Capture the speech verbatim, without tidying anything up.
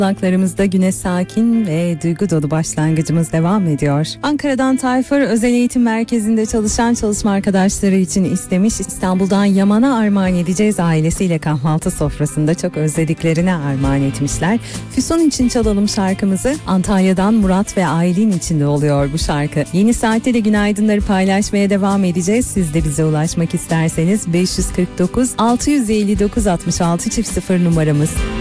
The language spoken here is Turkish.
Kulaklarımızda güne sakin ve duygu dolu başlangıcımız devam ediyor. Ankara'dan Tayfur Özel Eğitim Merkezi'nde çalışan çalışma arkadaşları için istemiş. İstanbul'dan Yaman'a armağan edeceğiz, ailesiyle kahvaltı sofrasında çok özlediklerine armağan etmişler. Füsun için çalalım şarkımızı. Antalya'dan Murat ve Aylin için de oluyor bu şarkı. Yeni saatte de günaydınları paylaşmaya devam edeceğiz. Siz de bize ulaşmak isterseniz beş yüz kırk dokuz altı yüz elli dokuz altmış altı çift sıfır numaramız.